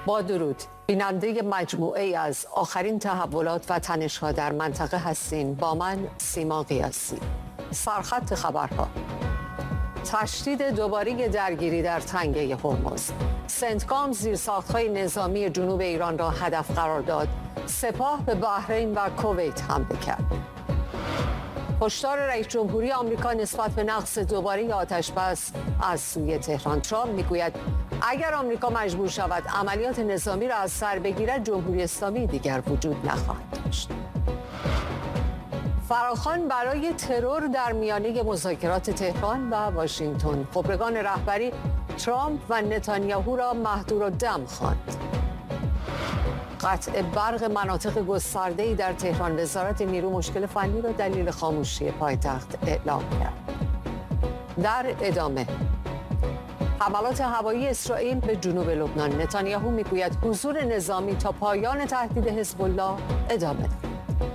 با درود، بیننده مجموعه ای از آخرین تحولات و تنش‌ها در منطقه هستین. با من سیما قیاسی. سرخط خبرها: تشدید دوباره درگیری در تنگه هرمز. سنتکام زیرساخت‌های نظامی جنوب ایران را هدف قرار داد. سپاه به بحرین و کویت حمله کرد. هشدار رئیس جمهوری آمریکا نسبت به نقض دوباره آتش‌بس از سوی تهران. ترامپ میگوید اگر آمریکا مجبور شود عملیات نظامی را از سر بگیرد، جمهوری اسلامی دیگر وجود نخواهد داشت. فراخوان برای ترور در میانه مذاکرات تهران و واشنگتن. خبرگان رهبری ترامپ و نتانیاهو را مهدورالدم خواند. قطع برق مناطق گسترده‌ای در تهران. وزارت نیرو مشکل فنی را دلیل خاموشی پایتخت اعلام کرد. در ادامه، حملات هوایی اسرائیل به جنوب لبنان. نتانیاهو میگوید حضور نظامی تا پایان تهدید حزب الله ادامه دارد.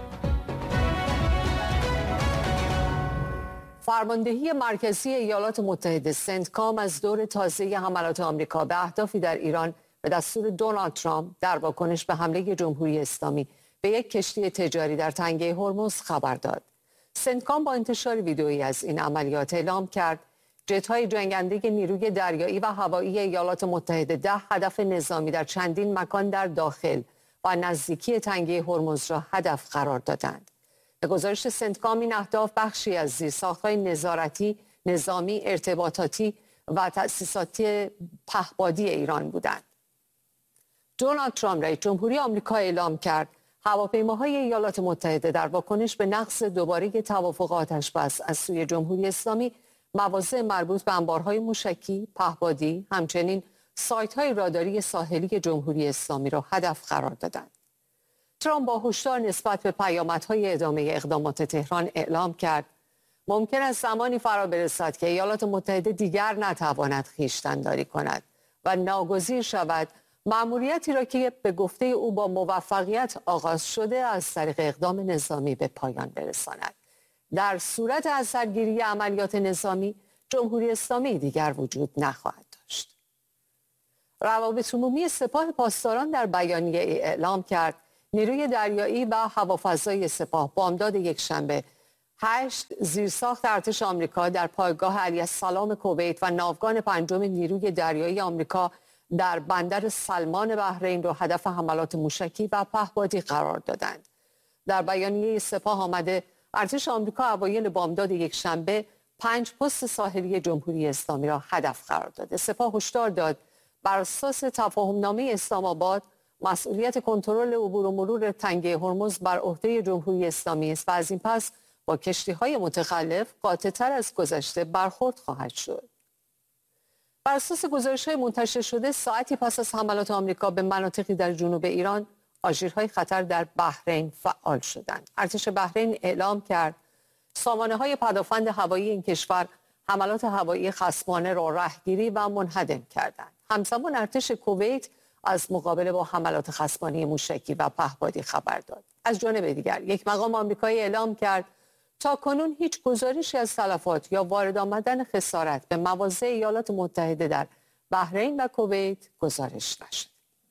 فرماندهی مرکزی ایالات متحده سنتکام از دور تازه حملات آمریکا به اهدافی در ایران به دستور دونالد ترامپ در واکنش به حمله جمهوری اسلامی به یک کشتی تجاری در تنگه هرمز خبر داد. سنتکام با انتشار ویدئویی از این عملیات اعلام کرد جت‌های جنگنده نیروی دریایی و هوایی ایالات متحده 10 هدف نظامی در چندین مکان در داخل و نزدیکی تنگه هرمز را هدف قرار دادند. به گزارش سنتکام این اهداف بخشی از زیرساخت‌های نظارتی، نظامی، ارتباطاتی و تأسیساتی پهپادی ایران بودند. دونالد ترامپ رئیس جمهوری آمریکا اعلام کرد هواپیماهای ایالات متحده در واکنش به نقض دوباره توافق آتش‌بس از سوی جمهوری اسلامی مواضع مربوط به انبارهای موشکی، پهپادی، همچنین سایت‌های راداری ساحلی جمهوری اسلامی را هدف قرار دادند. ترامپ با هشدار نسبت به پیامدهای ادامه اقدامات تهران اعلام کرد ممکن است زمانی فرا برسد که ایالات متحده دیگر نتواند خویشتن‌داری کند و ناگزیر شود مأموریتی را که به گفته او با موفقیت آغاز شده از طریق اقدام نظامی به پایان برساند. در صورت اثرگیری عملیات نظامی، جمهوری اسلامی دیگر وجود نخواهد داشت. روابط عمومی سپاه پاسداران در بیانیه اعلام کرد نیروی دریایی و هوافضای سپاه بامداد یکشنبه 8 زیرساخت ارتش آمریکا در پایگاه علی‌السلام کویت و ناوگان پنجم نیروی دریایی آمریکا در بندر سلمان بحرین را هدف حملات موشکی و پهپادی قرار دادند. در بیانیه سپاه آمده ارتش آمریکا اوایل بامداد یکشنبه 5 پست ساحلی جمهوری اسلامی را هدف قرار داده. سپاه هشدار داد بر اساس تفاهمنامه اسلام آباد مسئولیت کنترل عبور و مرور تنگه هرمز بر عهده جمهوری اسلامی است و از این پس با کشتی‌های متخلف قاطع‌تر از گذشته برخورد خواهد شد. بر اساس گزارش‌های منتشر شده ساعتی پس از حملات آمریکا به مناطقی در جنوب ایران، آژیرهای خطر در بحرین فعال شدند. ارتش بحرین اعلام کرد سامانه‌های پدافند هوایی این کشور حملات هوایی خصمانه را رهگیری و منهدم کردند. همزمان ارتش کویت از مقابله با حملات خصمانه موشکی و پهپادی خبر داد. از جانب دیگر یک مقام آمریکایی اعلام کرد تاکنون هیچ گزارشی از تلفات یا وارد آمدن خسارت به مواضع ایالات متحده در بحرین و کویت گزارش نشد.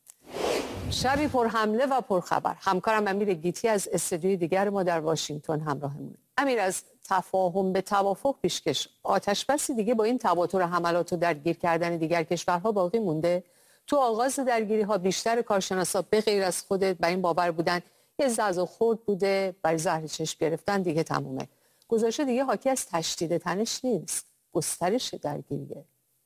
شبی پر حمله و پر خبر. همکارم امیر گیتی از استودیوی دیگر ما در واشنگتن همراهمونه. امیر، از تفاهم به توافق پیشکش آتش‌بسی دیگه با این تواتر حملات و درگیر کردن دیگر کشورها باقی مونده؟ تو آغاز درگیری ها بیشتر کارشناسا به غیر از خودت بر این باور بودن یه زد و خورد بوده، برای زهر چشم گرفتن دیگه تمومه. گزارش دیگه حاکی از تشدید تنش نیست، گسترش درگیریه.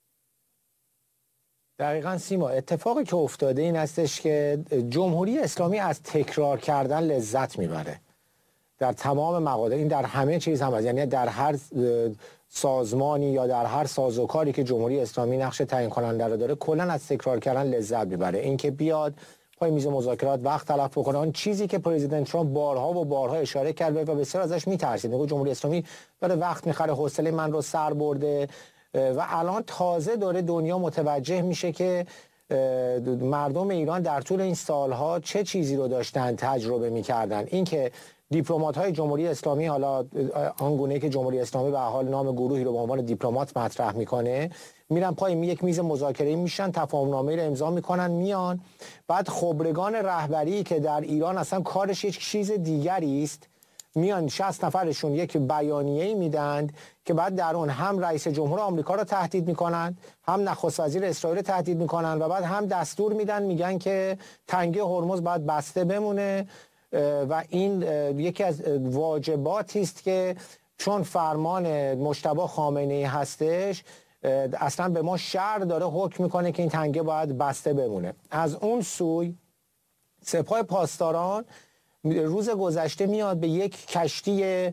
دقیقاً سیما، اتفاقی که افتاده این هستش که جمهوری اسلامی از تکرار کردن لذت میبره در تمام مقاطع. این در همه چیز هم هست، یعنی در هر سازمانی یا در هر سازوکاری که جمهوری اسلامی نقش تعیین کننده رو داره کلاً از تکرار کردن لذت میبره. این که بیاد پای میز مذاکرات وقت تلف بکنه، اون چیزی که پرزیدنت ترامپ بارها و بارها اشاره کرده و بسیار ازش میترسید، میگه جمهوری اسلامی داره وقت میخره، حوصله من رو سر برده و الان تازه داره دنیا متوجه میشه که مردم ایران در طول این سالها چه چیزی رو داشتن تجربه می‌کردن. اینکه دیپلمات‌های جمهوری اسلامی، حالا آنگونه که جمهوری اسلامی به حال نام گروهی رو به عنوان دیپلمات مطرح میکنه، میرن پای یک میز مذاکره میشن، تفاهم‌نامه‌ای رو امضا میکنن، میان بعد خبرگان رهبری که در ایران اصلا کارش یک چیز دیگری است، میان 60 نفرشون یک بیانیه‌ای میدن که بعد در اون هم رئیس جمهور آمریکا رو تهدید میکنن، هم نخست وزیر اسرائیل رو تهدید میکنن و بعد هم دستور میدن، میگن که تنگه هرمز باید بسته بمونه و این یکی از واجباتی است که چون فرمان مجتبی خامنه‌ای هستش اصلا به ما شرع داره حکم میکنه که این تنگه باید بسته بمونه. از اون سوی سپاه پاسداران روز گذشته میاد به یک کشتی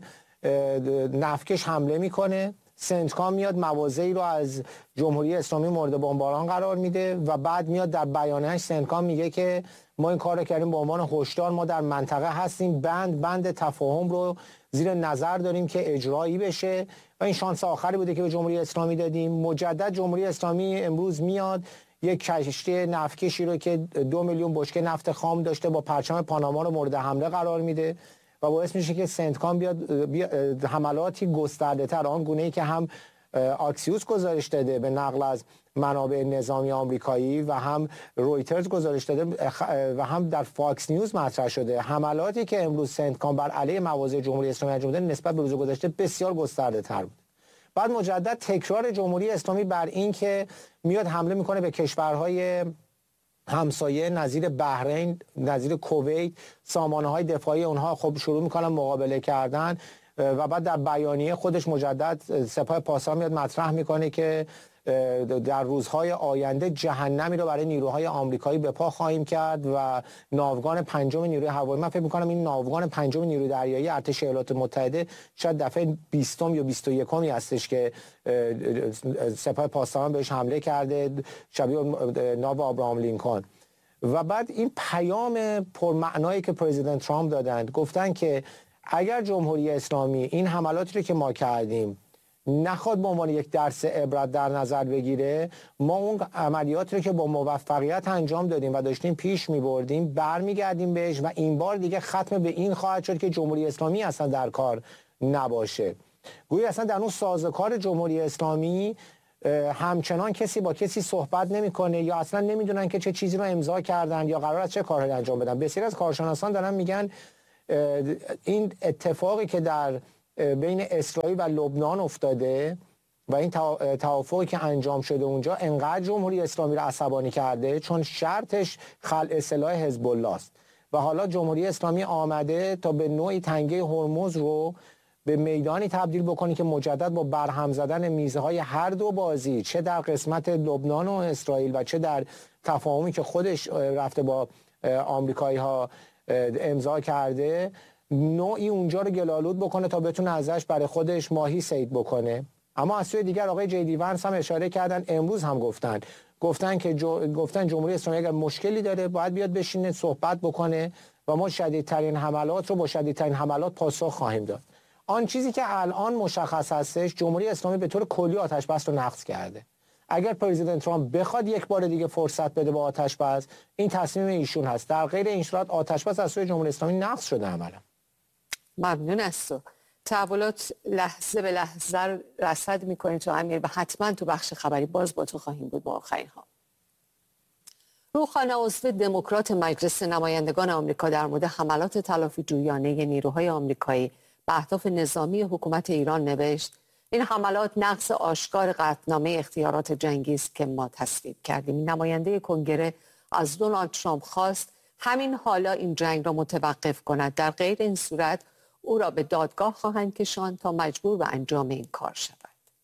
نفتکش حمله میکنه، سنتکام میاد موازی رو از جمهوری اسلامی مورد بمباران قرار میده و بعد میاد در بیانیه‌اش سنتکام میگه که ما این کار رو کردیم به عنوان هشدار، ما در منطقه هستیم، بند تفاهم رو زیر نظر داریم که اجرایی بشه و این شانس آخری بوده که به جمهوری اسلامی دادیم. مجدد جمهوری اسلامی امروز میاد یک کشتی نفتکشی رو که 2 میلیون بشکه نفت خام داشته با پرچم پاناما رو مورد حمله قرار میده و باعث میشه که سنتکام بیاد حملاتی گسترده تر، آن گونه‌ای که هم آکسیوس گزارش داده به نقل از منابع نظامی آمریکایی و هم رویترز گزارش داده و هم در فاکس نیوز مطرح شده، حملاتی که امروز سنتکام بر علیه مواضع جمهوری اسلامی انجام داده نسبت به روز گذشته بسیار گسترده تر بود. بعد مجدد تکرار جمهوری اسلامی بر این که میاد حمله میکنه به کشورهای همسایه نظیر بحرین، نظیر کویت، سامانه‌های دفاعی اونها خب شروع میکنن مقابله کردن و بعد در بیانیه خودش مجدد سپاه پاسداران میاد مطرح میکنه که در روزهای آینده جهنمی رو برای نیروهای آمریکایی به پا خواهیم کرد و ناوگان پنجم نیروی هوایی، من فکر می‌کنم این ناوگان پنجم نیروی دریایی ارتش ایالات متحده شاید دفعه 20 یا 21 هستش که سپاه پاسداران بهش حمله کرده، شبیه ناو آبراهام لینکلن. و بعد این پیام پرمعنایی که پرزیدنت ترامپ دادند، گفتن که اگر جمهوری اسلامی این حملاتی رو که ما کردیم نخواد به عنوان یک درس عبرت در نظر بگیره، ما اون عملیاتی رو که با موفقیت انجام دادیم و داشتیم پیش می‌بردیم برمیگردیم بهش و این بار دیگه ختم به این خواهد شد که جمهوری اسلامی اصلا در کار نباشه. گویا اصلا در اون سازوکار جمهوری اسلامی همچنان کسی با کسی صحبت نمیکنه یا اصلا نمیدونن که چه چیزی رو امضا کردن یا قرار است چه کاری انجام بدن. بسیاری از کارشناسان دارن میگن این اتفاقی که در بین اسرائیل و لبنان افتاده و این توافقی که انجام شده اونجا انقدر جمهوری اسلامی رو عصبانی کرده چون شرطش خلع سلاح حزب الله است و حالا جمهوری اسلامی آمده تا به نوعی تنگه هرمز رو به میدانی تبدیل بکنه که مجدد با برهم زدن میزهای هر دو بازی، چه در قسمت لبنان و اسرائیل و چه در تفاهمی که خودش رفته با آمریکایی ها امضا کرده، نوعی اونجا رو گلالود بکنه تا بتونه ازش برای خودش ماهی صید بکنه. اما از سوی دیگر آقای جی دی ونس هم اشاره کردن، امروز هم گفتن که گفتن جمهوری اسلامی اگر مشکلی داره باید بیاد بشینه صحبت بکنه و ما شدیدترین حملات رو با شدیدترین حملات پاسخ خواهیم داد. آن چیزی که الان مشخص هستش، جمهوری اسلامی به طور کلی آتش بس رو نقض کرده. اگر پرزیدنت ترامپ بخواد یک بار دیگه فرصت بده با آتش بس، این تصمیم ایشون هست. در غیر این صورت آتش بس از سوی جمهوری اسلامی نقض شده عملا. ممنون از تو. تحولات لحظه به لحظه رصد می‌کنید تو امیر و حتما تو بخش خبری باز با تو خواهیم بود با آخرین ها. روحانا عضو دموکرات مجلس نمایندگان آمریکا در مورد حملات تلافی جویانه نیروهای آمریکایی به اهداف نظامی حکومت ایران نوشت: این حملات نقض آشکار قطعنامه اختیارات جنگی است که ما تصویب کردیم. نماینده کنگره از دونالد ترامپ خواست همین حالا این جنگ را متوقف کند، در غیر این صورت او را به دادگاه خواهند کشاند تا مجبور به انجام این کار شود.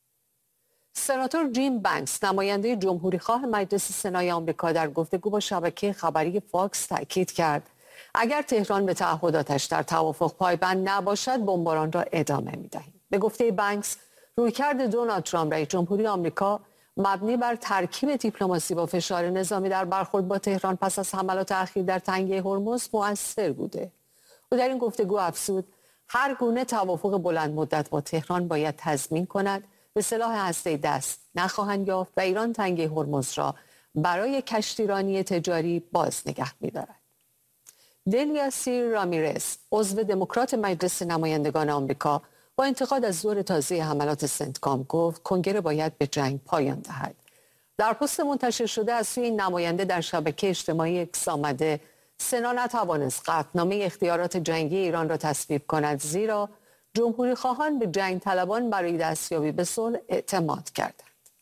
سناتور جیم بانکس نماینده جمهوریخواه مجلس سنای آمریکا در گفتگو با شبکه خبری فاکس تاکید کرد اگر تهران به تعهداتش در توافق پایبند نباشد بمباران را ادامه می‌دهیم. به گفته بانکس رویکرد دونالد ترامپ رئیس جمهوری آمریکا مبنی بر ترکیب دیپلماسی با فشار نظامی در برخورد با تهران پس از حملات اخیر در تنگه هرمز مؤثر بوده. او در این گفتگو افزود هر گونه توافق بلند مدت با تهران باید تضمین کند به سلاح هسته‌ای دست نخواهند یافت و ایران تنگه هرمز را برای کشتیرانی تجاری باز نگه می‌دارد. دلیاسی رامیرز، عضو دموکرات مجلس نمایندگان آمریکا، با انتقاد از دور تازه حملات سنتکام گفت کنگره باید به جنگ پایان دهد. در پست منتشر شده از سوی این نماینده در شبکه اجتماعی اکس آمده سنا نتوانست قطعنامه اختیارات جنگی ایران را تصویب کند، زیرا جمهوری خواهان به جنگ طلبان برای دستیابی به صلح اعتماد کردند.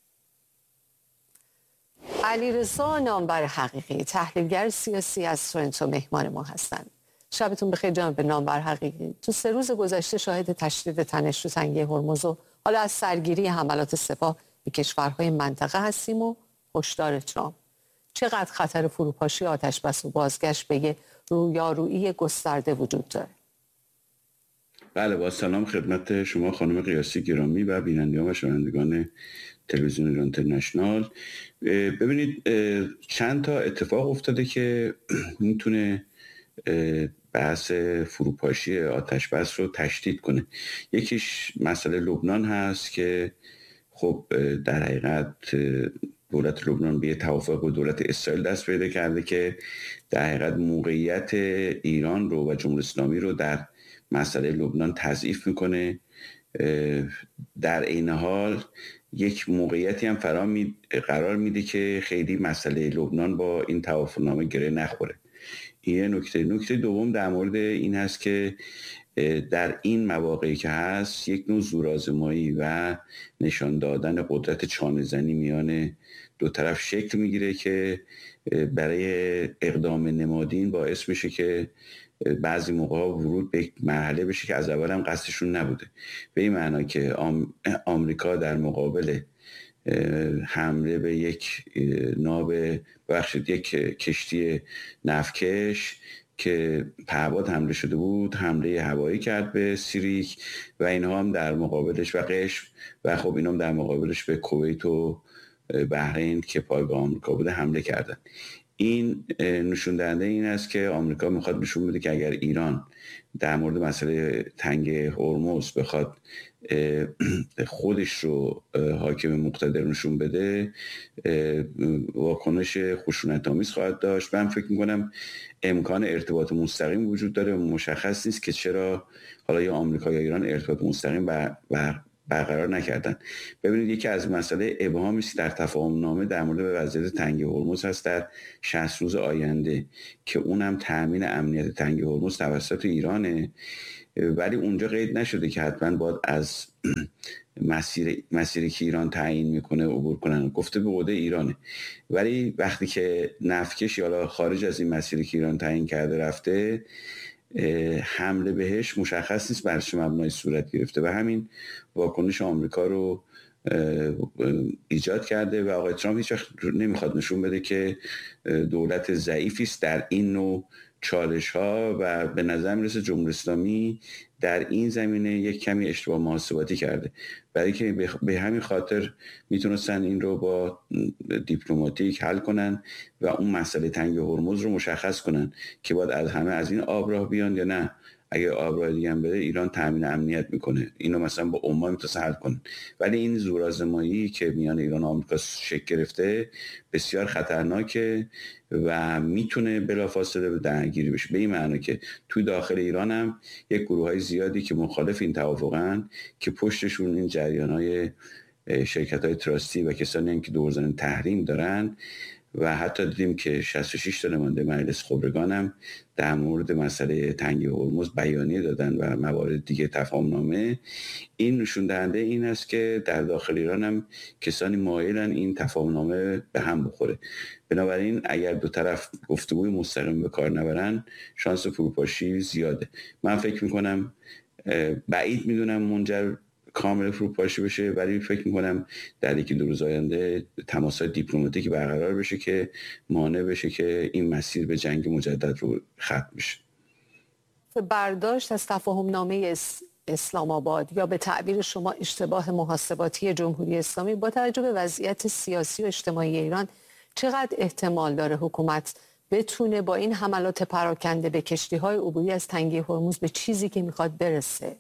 علیرضا نامور حقیقی، تحلیلگر سیاسی از تورنتو مهمان ما هستند. شبتون بخیر جناب نامور حقیقی. تو 3 روز گذشته شاهد تشدید تنش تو تنگه هرمز و حالا از سرگیری حملات سپاه به کشورهای منطقه هستیم و هشدار ترامپ. چقدر خطر فروپاشی آتشبس و بازگشت به یه رویارویی گسترده وجود داره؟ بله، با سلام خدمت شما خانم قیاسی گرامی و بینندگان و شنوندگان تلویزیون ایران اینترنشنال. ببینید چند تا اتفاق افتاده که میتونه بحث فروپاشی آتشبس رو تشدید کنه. یکیش مسئله لبنان هست که خب در حقیقت دولت لبنان به توافق با دولت اسرائیل دست پیدا کرده که در حقیقت موقعیت ایران رو و جمهوری اسلامی رو در مسئله لبنان تضعیف میکنه. در این حال یک موقعیتی هم قرار میده که خیلی مسئله لبنان با این توافقنامه گره نخوره. این نکته دوم در مورد این هست که در این مواقعی که هست یک نوع زورآزمایی و نشان دادن قدرت چانه‌زنی میان دو طرف شکل میگیره که برای اقدام نمادین باعث میشه که بعضی موقع ورود به مرحله بشه که از اول هم قصدشون نبوده. به این معنا که آمریکا در مقابل حمله به یک یک کشتی نفتکش که پهپاد حمله شده بود، حمله هوایی کرد به سیریک و اینها هم در مقابلش و قشم و خب اینا هم در مقابلش به کویت و بحرین که پایگاه آمریکا بوده حمله کردن. این نشون دهنده این است که آمریکا میخواد نشون بده که اگر ایران در مورد مسئله تنگ هرمز بخواد خودش رو حاکم مقتدر نشون بده، واکنش خشونت‌آمیز خواهد داشت. من فکر میکنم امکان ارتباط مستقیم وجود داره. مشخص نیست که چرا حالا یا آمریکا یا ایران ارتباط مستقیم برقرار نکردن. ببینید یکی از مسئله ابهامی است در تفاهم نامه در مورد وضعیت تنگ هرمز هست در 60 روز آینده که اونم تامین امنیت تنگ هرمز توسط ایرانه، ولی اونجا قید نشده که حتما باید از مسیری که ایران تعیین میکنه عبور کنن. گفته به عهده ایرانه، ولی وقتی که نفتکش یا خارج از این مسیری که ایران تعیین کرده رفته، حمله بهش مشخص نیست بر چه مبنای صورت گرفته و همین واکنش آمریکا رو ایجاد کرده و آقای ترامپ هیچ وقت نمیخواد نشون بده که دولت ضعیفی است در این نوع چالش ها و به نظر میرسه جمهوری اسلامی در این زمینه یک کمی اشتباه محاسباتی کرده، برای که به همین خاطر میتونستن این رو با دیپلماتیک حل کنن و اون مسئله تنگ هرمز رو مشخص کنن که باید از همه از این آبراه بیان یا نه اگه آبراه دیگه هم بده ایران تامین امنیت میکنه، اینو مثلا با عمان میتونه حل کنه. ولی این زورآزمایی که میان ایران و آمریکا شکل گرفته بسیار خطرناکه و میتونه بلافاصله به درگیری بشه. به این معنی که توی داخل ایران هم یک گروه‌های زیادی که مخالف این توافقن که پشتشون این جریان‌های شرکت‌های تراستی و کسانی هم که دورزن تحریم دارن و حتی دیدیم که 66 تا نماینده مجلس خبرگان هم در مورد مسئله تنگ هرمز بیانیه دادن و موارد دیگه تفاهم‌نامه. این نشون دهنده این است که در داخل ایران هم کسانی مایلن این تفاهم‌نامه به هم بخوره. بنابراین اگر دو طرف گفتگوی مستقیم به کار نبرن شانس فروپاشی زیاده. من فکر میکنم بعید میدونم منجر کامل فروپاشی بشه، ولی فکر میکنم در یکی دو روز آینده تماس‌های دیپلماتیکی برقرار بشه که مانع بشه که این مسیر به جنگ مجدد رو ختم بشه. برداشت از تفاهم‌نامه اسلام آباد یا به تعبیر شما اشتباه محاسباتی جمهوری اسلامی با توجه به وضعیت سیاسی و اجتماعی ایران چقدر احتمال داره حکومت بتونه با این حملات پراکنده به کشتی‌های عبوری از تنگه هرمز به چیزی که میخواد برسه؟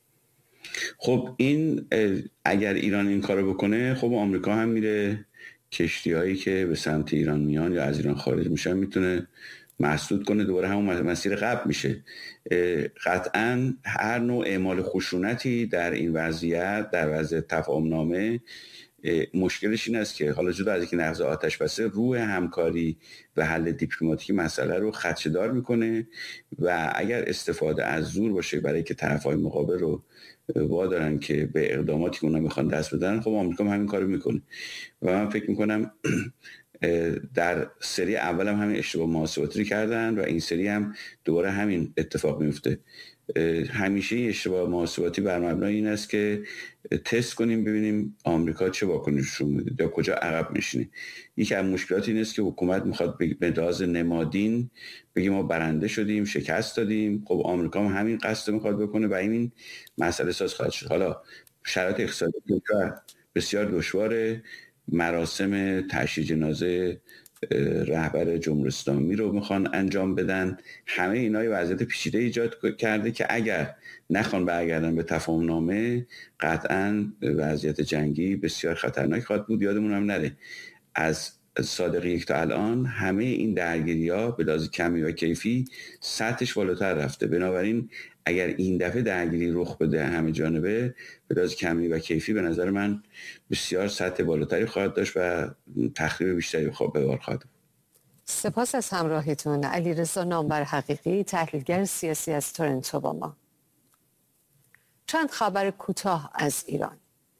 خب این اگر ایران این کارو بکنه خب آمریکا هم میره کشتی‌هایی که به سمت ایران میان یا از ایران خارج میشن میتونه مسدود کنه، دوباره همون مسیر قبل میشه. قطعا هر نوع اعمال خشونتی در این وضعیت، در وضعیت تفاهم‌نامه، مشکلش این است که حالا جدا از اینکه نقض آتش بسه، روح همکاری و حل دیپلماتیکی مسئله رو خدشه‌دار میکنه و اگر استفاده از زور باشه برای که طرف‌های مقابل رو وادارن که به اقداماتی که اونا میخوان دست بدن، خب آمریکا هم همین کارو میکنه و من فکر میکنم در سری اول هم همین اشتباه محاسباتی کردن و این سری هم دوباره همین اتفاق میفته. همیشه اشتباه محاسباتی بر مبنای این است که تست کنیم ببینیم آمریکا چه واکنشی میده یا کجا عقب میشینه. یکی از مشکلات این است که حکومت میخواد به لحاظ نمادین بگه ما برنده شدیم، شکست دادیم. خب آمریکا هم همین قصد میخواد بکنه و این مسئله ساز خواهد شد. حالا شرایط اقتصادی بسیار دشواره، مراسم تشییع جنازه رهبر جمهوری اسلامی رو میخوان انجام بدن. همه اینا وضعیت پیچیده ایجاد کرده که اگر نخوان برگردن به تفاهم نامه، قطعا وضعیت جنگی بسیار خطرناک خواهد بود. یادمون هم نره از صادق یک تا الان همه این درگیری‌ها به لحاظ کمی و کیفی سطحش بالاتر رفته. بنابراین اگر این دفعه درگیری رخ بده همه جانبه به لحاظ کمی و کیفی، به نظر من بسیار سطح بالاتری خواهد داشت و تخریب بیشتری به بار خواهد. سپاس از همراهیتون. علیرضا نامور حقیقی، تحلیلگر سیاسی از تورنتو با ما. چند خبر کوتاه از ایران.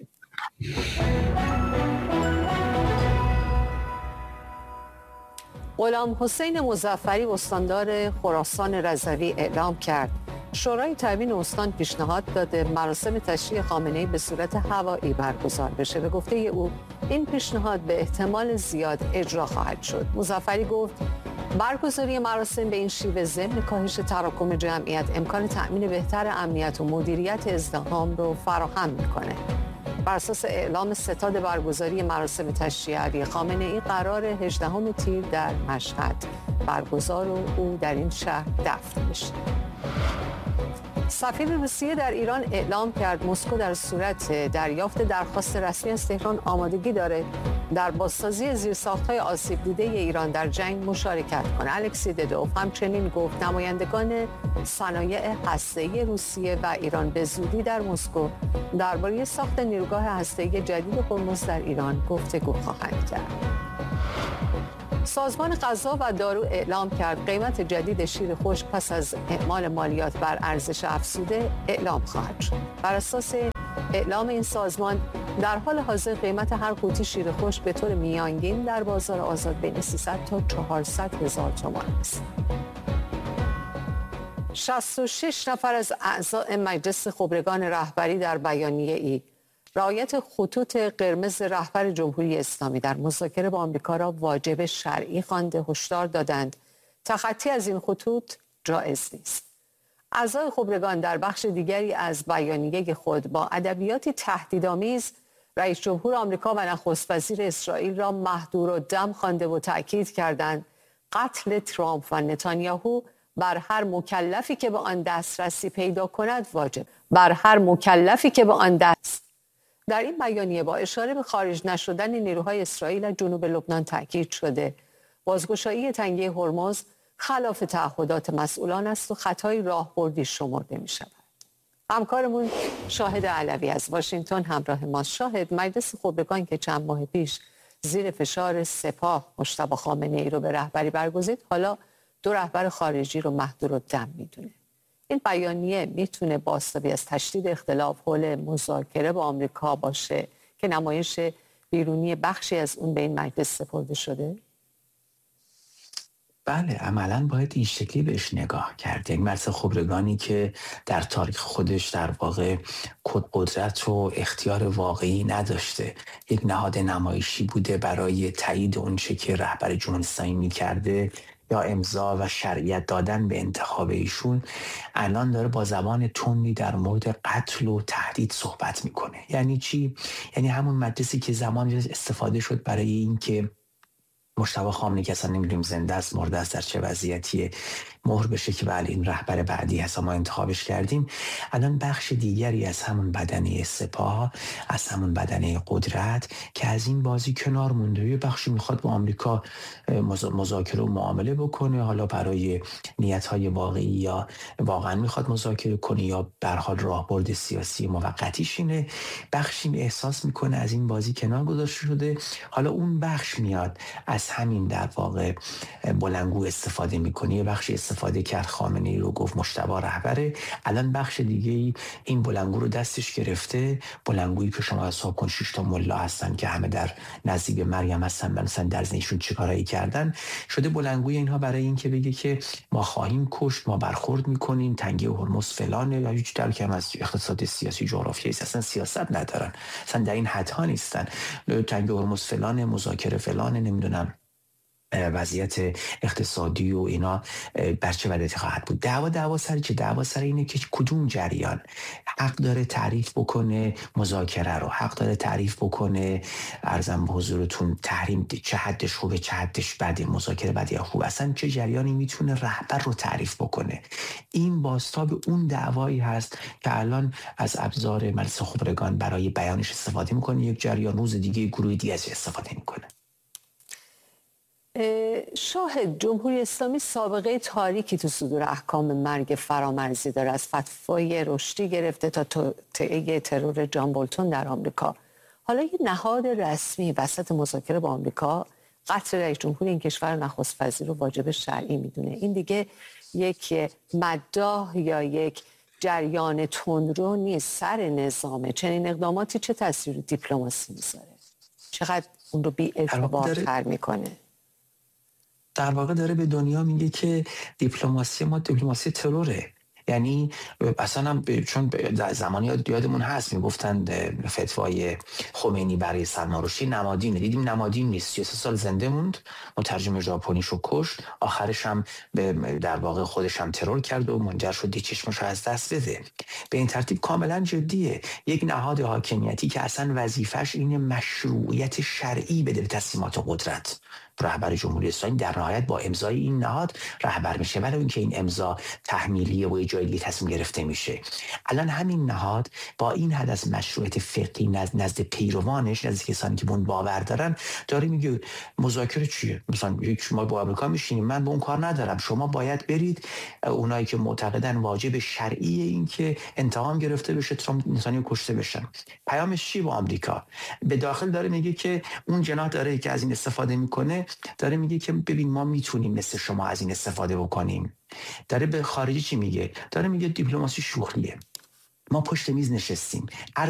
غلام حسین مظفری استاندار خراسان رضوی اعلام کرد شورای تعیین استان پیشنهاد داده مراسم تشییع خامنه‌ای به صورت هوایی برگزار بشه. به گفته او این پیشنهاد به احتمال زیاد اجرا خواهد شد. مظفری گفت برگزاری مراسم به این شیوه ضمن کاهش تراکم جمعیت امکان تأمین بهتر امنیت و مدیریت ازدحام رو فراهم میکنه. بر اساس اعلام ستاد برگزاری مراسم تشییع علی خامنه‌ای قرار 18 تیر در مشهد برگزار و او در این شهر دفن بشه. سفیر روسیه در ایران اعلام کرد مسکو در صورت دریافت درخواست رسمی از تهران آمادگی داره در بازسازی زیرساخت‌های آسیب دیده ایران در جنگ مشارکت کنه. الکسی ددوف همچنین گفت نمایندگان صنایع هسته‌ای روسیه و ایران به زودی در مسکو درباره ساخت نیروگاه هسته‌ای جدید هرمز در ایران گفتگو خواهند کرد. سازمان غذا و دارو اعلام کرد قیمت جدید شیر خشک پس از اعمال مالیات بر ارزش افزوده اعلام خواهد شد. بر اساس اعلام این سازمان در حال حاضر قیمت هر قوطی شیر خشک به طور میانگین در بازار آزاد بین 300 تا 400 هزار تومان است. 66 نفر از اعضای مجلس خبرگان رهبری در بیانیه‌ای رعایت خطوط قرمز رهبر جمهوری اسلامی در مذاکره با آمریکا را واجب شرعی خوانده هشدار دادند تخطی از این خطوط جایز نیست. اعضای خبرگان در بخش دیگری از بیانیه خود با ادبیاتی تهدیدآمیز رئیس جمهور آمریکا و نخست وزیر اسرائیل را مهدورالدم خوانده و تأکید کردند قتل ترامپ و نتانیاهو بر هر مکلفی که به آن دسترسی پیدا کند واجب. بر هر مکلفی که به آن دست. در این بیانیه با اشاره به خارج نشدن نیروهای اسرائیل از جنوب لبنان تاکید شده بازگشایی تنگه هرمز خلاف تعهدات مسئولان است و خطای راهبردی شمرده می شود. همکارمون شاهد علوی از واشنگتن همراه ما. شاهد، مجلس خبرگان که چند ماه پیش زیر فشار سپاه مجتبی خامنه‌ای رو به رهبری برگزید، حالا دو رهبر خارجی رو مهدورالدم میدونه. این بیانیه میتونه بازتابی از تشدید اختلاف حول مذاکره با آمریکا باشه که نمایش بیرونی بخشی از اون به این مجلس سپرده شده؟ بله، عملاً باید این شکلی بهش نگاه کرد. یک مجلس خبرگانی که در تاریخ خودش در واقع قدرت و اختیار واقعی نداشته، یک نهاد نمایشی بوده برای تایید اونچه که رهبر جمهوری اسلامی می‌کرده یا امضا و شرعیت دادن به انتخاب ایشون، الان داره با زبان تندی در مورد قتل و تهدید صحبت میکنه. یعنی چی؟ یعنی همون مجلسی که زمانی استفاده شد برای این که مجتبی خامنه‌ای که اصلا نمیدونیم زنده است مرده است در چه وضعیتیه مهر بشه که بله این رهبر بعدی هست ما انتخابش کردیم. الان بخش دیگری از همون بدنه سپاه، از همون بدنه قدرت که از این بازی کنار مونده، یه بخشی میخواد با آمریکا مذاکره و معامله بکنه، حالا برای نیت‌های واقعی یا واقعا میخواد مذاکره کنه یا به هر حال راهبرد سیاسی موقتیش اینه. بخشی احساس میکنه از این بازی کنار گذاشته شده، حالا اون بخش میاد از همین در واقع بلندگو استفاده میکنه. یه بخشی استفاده کرد، خامنه‌ای رو گفت مجتبی رهبره، الان بخش دیگه این بلندگو رو دستش گرفته، بلندگویی که شما حساب کن 6 تا ملا هستن که همه در نزدیک مریم هستن، مثلا در ذهنشون چیکارایی کردن، شده بلندگوی اینها برای این که بگه که ما خواهیم کشت، ما برخورد میکنیم، تنگه هرمز فلانه، یا هیچ درکی هم از اقتصاد سیاسی جغرافیایی اصلا سیاست ندارن، اصلا در این حدها نیستن، تنگه هرمز فلانه، مذاکره فلانه، نمیدونم وضعیت اقتصادی و اینا بر چه وضعیتی خواهد بود. دعوا سر چه؟ دعوا سر اینه که کدوم جریان حق داره تعریف بکنه مذاکره رو، حق داره تعریف بکنه عرضم به حضورتون تحریم چه حدش خوبه چه حدش بده، مذاکره بده یا خوب، اصلا چه جریانی میتونه رهبر رو تعریف بکنه. این بازتاب اون دعوایی هست که الان از ابزار مجلس خبرگان برای بیانش استفاده میکنه، یک جریان روز دیگه گروه دیگه استفاده میکنه. شاهد، جمهوری اسلامی سابقه تاریکی تو صدور احکام مرگ فرامرزی داره، از فتوای رشدی گرفته تا توطئه ترور جان بولتون در آمریکا. حالا یه نهاد رسمی وسط مذاکره با آمریکا قتل رئیس جمهور این کشور نخست وزیر رو واجب شرعی میدونه. این دیگه یک مداح یا یک جریان تندرو نیست، سر نظامه. چنین اقداماتی چه تاثیر دیپلماسی میذاره؟ چقدر اون رو بی‌اعتبارتر میکنه؟ در واقع داره به دنیا میگه که دیپلماسی ما دیپلماسی تروره. یعنی اصلا هم چون زمانی یادمون هست میگفتن فتوای خمینی برای سلمان رشدی نمادینه، دیدیم نمادین نیست، 33 سال زنده موند، مترجم ژاپنیشو کشت، آخرش هم در واقع خودش هم ترور کرد و منجر شد چشمشو از دست بده. به این ترتیب کاملا جدیه. یک نهاد حاکمیتی که اصلا وظیفش اینه مشروعیت شرعی بده به تصمیمات قدرت، رهبر جمهوری اسلامی در نهایت با امضای این نهاد رهبر میشه، ولی اینکه این امضا تحمیلیه و جای دیگه تصمیم گرفته میشه. الان همین نهاد با این حد از مشروعیت فقهی نزد پیروانش، نزد کسانی که بون باور دارن، داره میگه مذاکره چیه؟ مثلا شما با آمریکا میشینیم، من به اون کار ندارم، شما باید برید. اونایی که معتقدن واجب شرعی این که انتقام گرفته بشه، ترامپ انسانی کشته بشن. پیامش چی با آمریکا؟ به داخل داره میگه که اون جناح داره که از این استفاده میکنه، داره میگه که ببین ما میتونیم مثل شما از این استفاده بکنیم. داره به خارجی چی میگه؟ داره میگه دیپلماسی شوخیه، ما پشت میز نشستیم،